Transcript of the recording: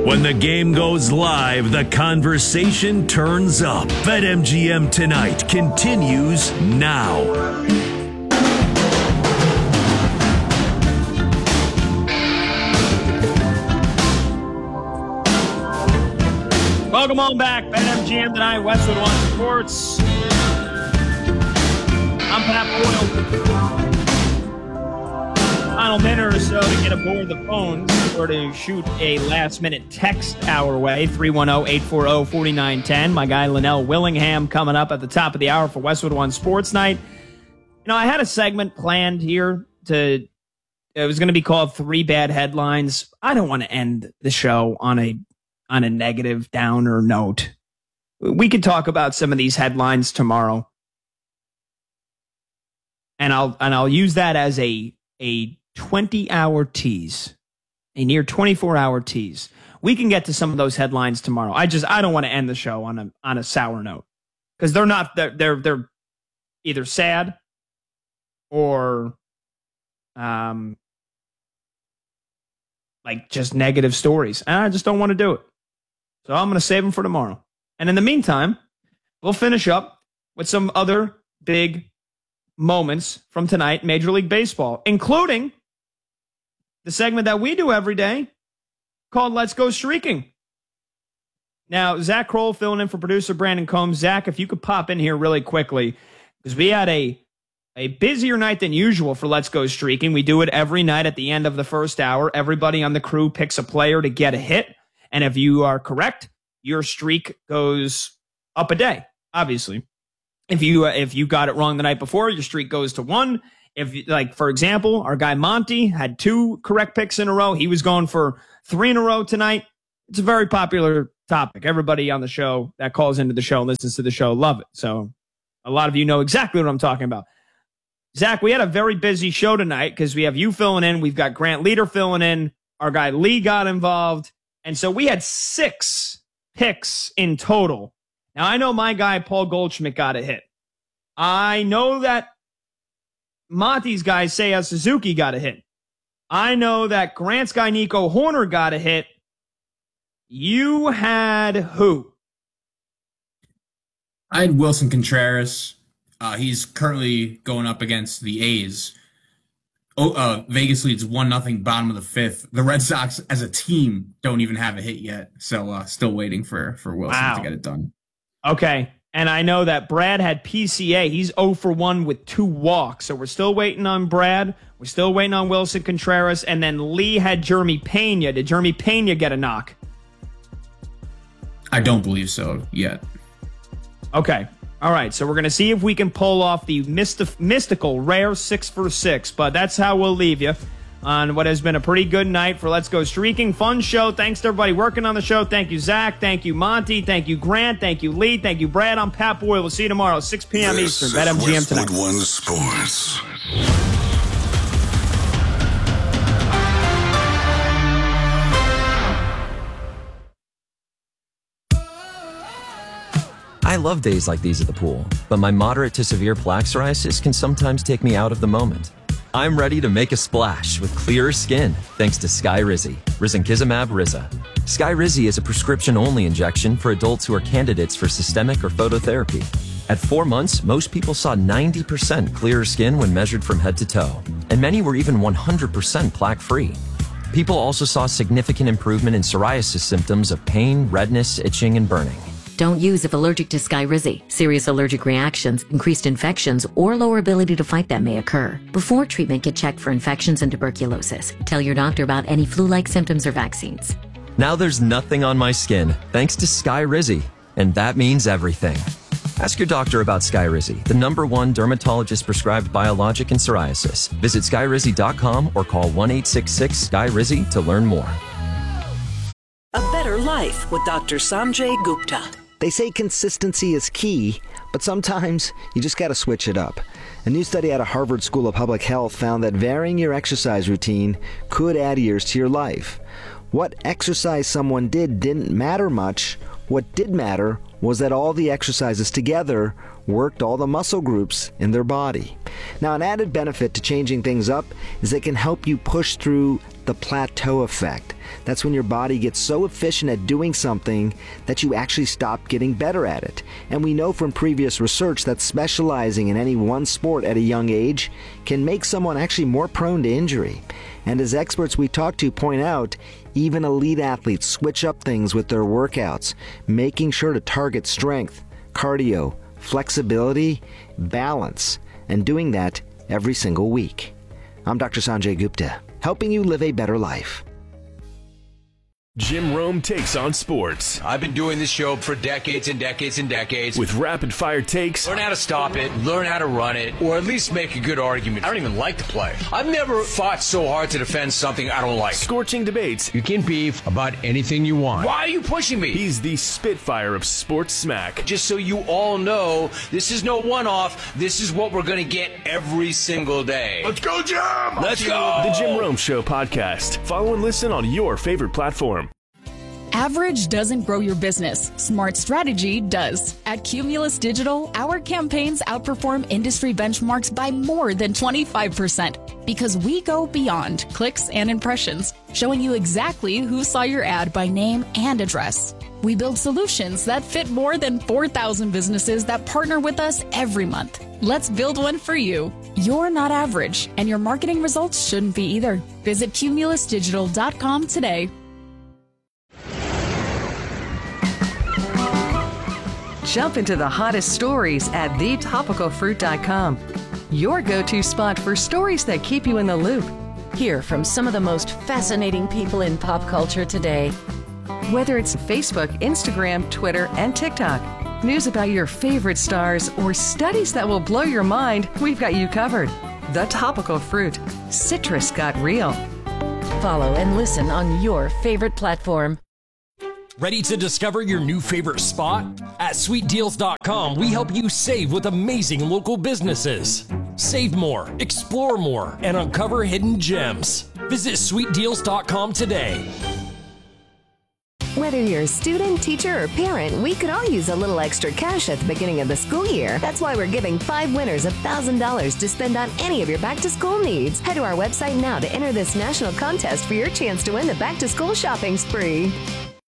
When the game goes live, the conversation turns up. BetMGM Tonight continues now. Welcome on back. BetMGM Tonight, Westwood One Sports. I'm Pat Boyle. Final minute or so to get aboard the phones or to shoot a last-minute text our way, 310-840-4910. My guy Linnell Willingham coming up at the top of the hour for Westwood One Sports Night. You know, I had a segment planned here it was going to be called Three Bad Headlines. I don't want to end the show on a negative, downer note. We could talk about some of these headlines tomorrow. And I'll use that as a 20-hour tease, a near 24-hour tease. We can get to some of those headlines tomorrow. I don't want to end the show on a sour note because they're either sad or like just negative stories, and I just don't want to do it. So I'm going to save them for tomorrow. And in the meantime, we'll finish up with some other big moments from tonight, Major League Baseball, including the segment that we do every day called Let's Go Streaking. Now, Zach Kroll filling in for producer Brandon Combs. Zach, if you could pop in here really quickly, because we had a busier night than usual for Let's Go Streaking. We do it every night at the end of the first hour. Everybody on the crew picks a player to get a hit. And if you are correct, your streak goes up a day, obviously. If you got it wrong the night before, your streak goes to 1. For example, our guy Monty had 2 correct picks in a row. He was going for 3 in a row tonight. It's a very popular topic. Everybody on the show that calls into the show and listens to the show love it. So a lot of you know exactly what I'm talking about. Zach, we had a very busy show tonight because we have you filling in. We've got Grant Leader filling in. Our guy Lee got involved. And so we had 6 picks in total. Now, I know my guy Paul Goldschmidt got a hit. I know that Monty's guy Seiya Suzuki got a hit. I know that Grant's guy Nico Horner got a hit. You had who? I had Wilson Contreras. He's currently going up against the A's. Vegas leads 1-0, bottom of the 5th. The Red Sox, as a team, don't even have a hit yet. So still waiting for Wilson to get it done. Okay. And I know that Brad had PCA. He's 0 for 1 with 2 walks. So we're still waiting on Brad. We're still waiting on Wilson Contreras. And then Lee had Jeremy Pena. Did Jeremy Pena get a knock? I don't believe so yet. Okay. All right. So we're going to see if we can pull off the mystical rare 6 for 6. But that's how we'll leave you on what has been a pretty good night for Let's Go Streaking. Fun show. Thanks to everybody working on the show. Thank you, Zach. Thank you, Monty. Thank you, Grant. Thank you, Lee. Thank you, Brad. I'm Pat Boyle. We'll see you tomorrow, 6 p.m. Eastern. BetMGM Tonight. Westwood One Sports. I love days like these at the pool, but my moderate to severe plaque psoriasis can sometimes take me out of the moment. I'm ready to make a splash with clearer skin thanks to Skyrizi, risankizumab Riza. Skyrizi is a prescription-only injection for adults who are candidates for systemic or phototherapy. At 4 months, most people saw 90% clearer skin when measured from head to toe, and many were even 100% plaque-free. People also saw significant improvement in psoriasis symptoms of pain, redness, itching, and burning. Don't use if allergic to Skyrizi. Serious allergic reactions, increased infections, or lower ability to fight them may occur. Before treatment, get checked for infections and tuberculosis. Tell your doctor about any flu-like symptoms or vaccines. Now there's nothing on my skin thanks to Skyrizi, and that means everything. Ask your doctor about Skyrizi, the #1 dermatologist-prescribed biologic in psoriasis. Visit Skyrizi.com or call 1-866-SKYRIZI to learn more. A better life with Dr. Sanjay Gupta. They say consistency is key, but sometimes you just got to switch it up. A new study out of Harvard School of Public Health found that varying your exercise routine could add years to your life. What exercise someone did didn't matter much. What did matter was that all the exercises together worked all the muscle groups in their body. Now, an added benefit to changing things up is it can help you push through the plateau effect. That's when your body gets so efficient at doing something that you actually stop getting better at it. And we know from previous research that specializing in any one sport at a young age can make someone actually more prone to injury. And as experts we talk to point out, even elite athletes switch up things with their workouts, making sure to target strength, cardio, flexibility, balance, and doing that every single week. I'm Dr. Sanjay Gupta, helping you live a better life. Jim Rome takes on sports. I've been doing this show for decades and decades and decades. With rapid-fire takes. Learn how to stop it, learn how to run it, or at least make a good argument. I don't even like the play. I've never fought so hard to defend something I don't like. Scorching debates. You can beef about anything you want. Why are you pushing me? He's the Spitfire of sports smack. Just so you all know, this is no one-off. This is what we're going to get every single day. Let's go, Jim! Let's go! The Jim Rome Show podcast. Follow and listen on your favorite platform. Average doesn't grow your business. Smart strategy does. At Cumulus Digital, our campaigns outperform industry benchmarks by more than 25% because we go beyond clicks and impressions, showing you exactly who saw your ad by name and address. We build solutions that fit more than 4,000 businesses that partner with us every month. Let's build one for you. You're not average, and your marketing results shouldn't be either. Visit cumulusdigital.com today. Jump into the hottest stories at thetopicalfruit.com. Your go-to spot for stories that keep you in the loop. Hear from some of the most fascinating people in pop culture today. Whether it's Facebook, Instagram, Twitter, and TikTok, news about your favorite stars, or studies that will blow your mind, we've got you covered. The Topical Fruit. Citrus got real. Follow and listen on your favorite platform. Ready to discover your new favorite spot? At SweetDeals.com, we help you save with amazing local businesses. Save more, explore more, and uncover hidden gems. Visit SweetDeals.com today. Whether you're a student, teacher, or parent, we could all use a little extra cash at the beginning of the school year. That's why we're giving 5 winners $1,000 to spend on any of your back-to-school needs. Head to our website now to enter this national contest for your chance to win the back-to-school shopping spree.